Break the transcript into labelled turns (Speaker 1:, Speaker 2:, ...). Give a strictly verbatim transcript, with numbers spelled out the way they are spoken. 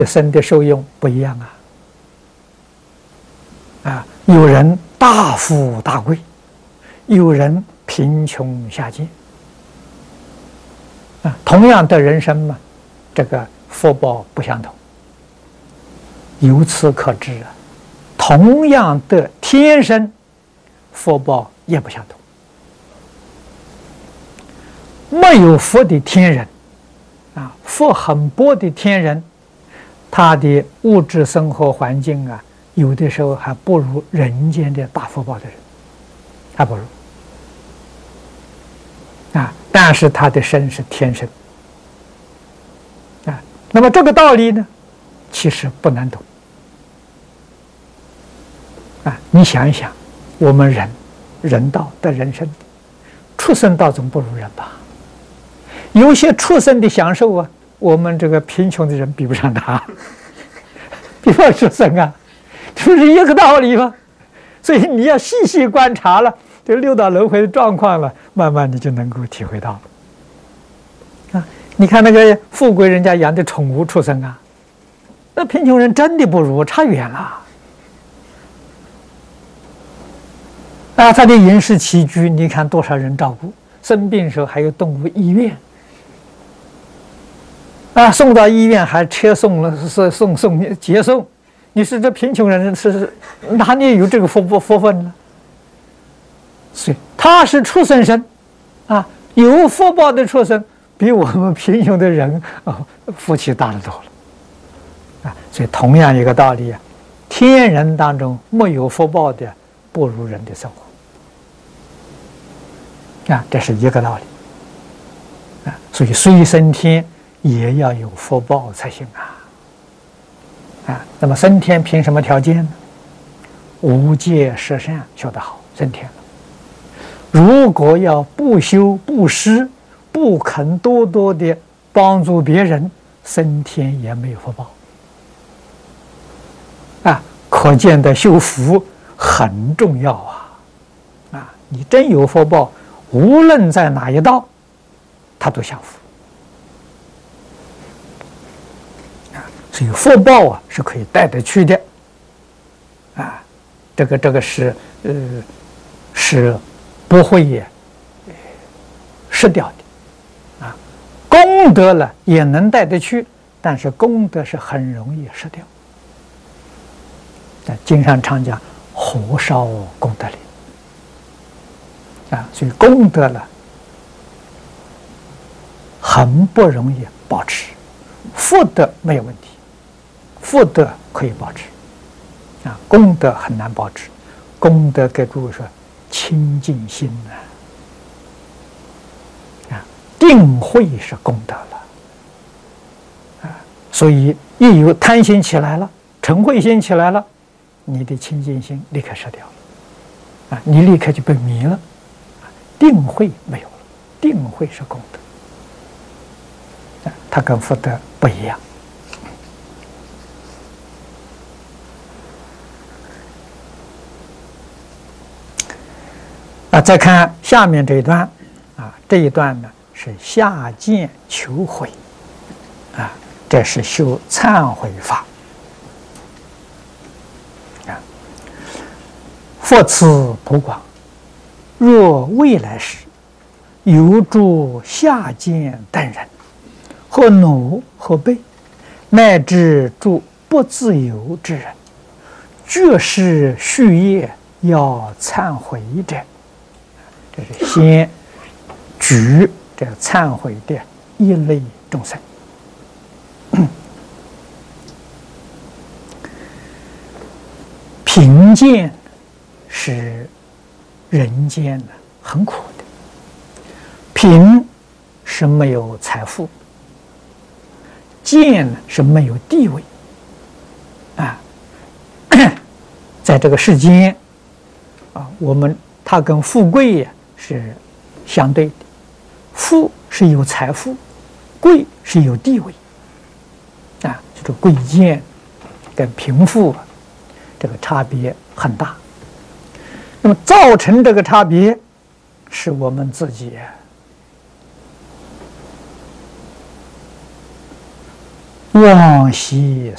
Speaker 1: 生的受用不一样啊！啊，有人大富大贵，有人贫穷下贱。啊，同样的人生嘛，这个福报不相同。由此可知啊，同样的天生，福报也不相同。没有福的天人，啊，福很薄的天人，他的物质生活环境啊，有的时候还不如人间的大福报的人，还不如。啊，但是他的生是天生。啊，那么这个道理呢，其实不难懂。啊，你想一想，我们人人道的人生，畜生道总不如人吧？有些畜生的享受啊，我们这个贫穷的人比不上他，比不上畜生啊，这不是一个道理吗？所以你要细细观察了这六道轮回的状况了，慢慢你就能够体会到了。啊，你看那个富贵人家养的宠物畜生啊，那贫穷人真的不如，差远了。啊，他的饮食起居，你看多少人照顾，生病时候还有动物医院。啊，送到医院还车送了，是送送接送，你是这贫穷人是哪里有这个福福分呢？所以他是畜生生，啊，有福报的畜生比我们贫穷的人啊福气大得多了，啊，所以同样一个道理啊，天人当中没有福报的不如人的生活，啊，这是一个道理，啊，所以虽升天。也要有福报才行啊！啊，那么升天凭什么条件呢？无戒十善修得好，升天了。如果要不修不施，不肯多多的帮助别人，升天也没有福报。啊，可见的修福很重要啊！啊，你真有福报，无论在哪一道，他都享福。所以福报啊是可以带得去的，啊，这个这个是呃是不会也失掉的，啊，功德了也能带得去，但是功德是很容易失掉。啊，经上常讲火烧功德林，啊，所以功德了很不容易保持，福德没有问题。福德可以保持，啊，功德很难保持。功德给诸位说，清净心啊，啊，定慧是功德了，啊，所以一有贪心起来了，嗔恚心起来了，你的清净心立刻失掉了，啊，你立刻就被迷了，啊，定慧没有了，定慧是功德，啊，它跟福德不一样。啊，再看下面这一段，啊，这一段呢是下贱求悔，啊，这是修忏悔法，啊，佛慈普广，若未来世有诸下贱等人，或奴或婢，乃至诸不自由之人，绝世续业要忏悔者。这是先举这个忏悔的一类众生。贫贱是人间的很苦的，贫是没有财富，贱是没有地位，啊，在这个世间啊，我们它跟富贵呀是相对的，富是有财富，贵是有地位，啊，这个贵贱跟贫富啊，这个差别很大。那么造成这个差别，是我们自己往昔